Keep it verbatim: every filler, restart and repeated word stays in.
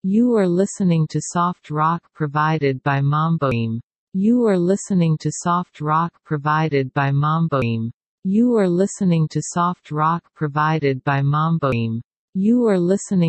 You are listening to soft rock provided by Mamboim. You are listening to soft rock provided by Mamboim. You are listening to soft rock provided by Mamboim. You are listening